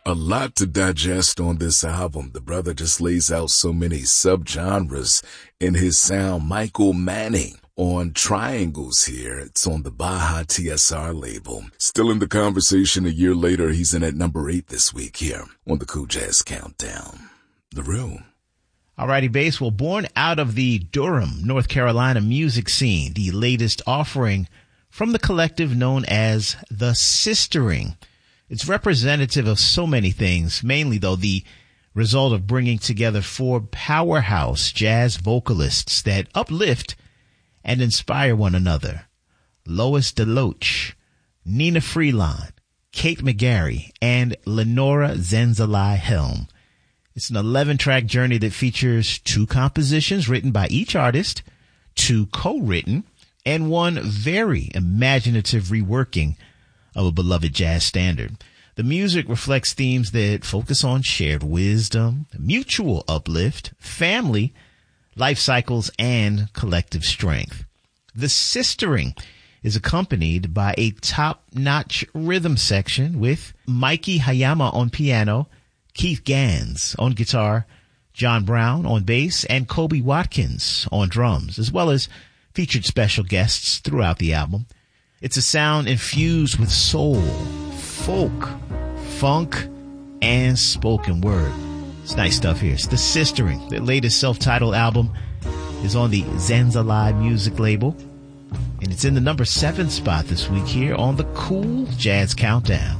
A lot to digest on this album. The brother just lays out so many subgenres in his sound. Michael Manning on Triangles here. It's on the Baja TSR label. Still in the conversation a year later. He's in at number 8 this week here on the Cool Jazz Countdown. The Room. Alrighty, bass. Well, born out of the Durham, North Carolina music scene, the latest offering from the collective known as The Sistering. It's representative of so many things, mainly, though, the result of bringing together 4 powerhouse jazz vocalists that uplift and inspire one another. Lois DeLoach, Nina Freelon, Kate McGarry, and Lenora Zenzalai Helm. It's an 11-track journey that features 2 compositions written by each artist, 2 co-written, and 1 very imaginative reworking of a beloved jazz standard. The music reflects themes that focus on shared wisdom, mutual uplift, family, life cycles, and collective strength. The Sistering is accompanied by a top-notch rhythm section with Mikey Hayama on piano, Keith Gans on guitar, John Brown on bass, and Kobe Watkins on drums, as well as featured special guests throughout the album. It's a sound infused with soul, folk, funk, and spoken word. It's nice stuff here. It's The Sistering. Their latest self-titled album is on the Zenzalai music label, and it's in the number 7 spot this week here on the Cool Jazz Countdown.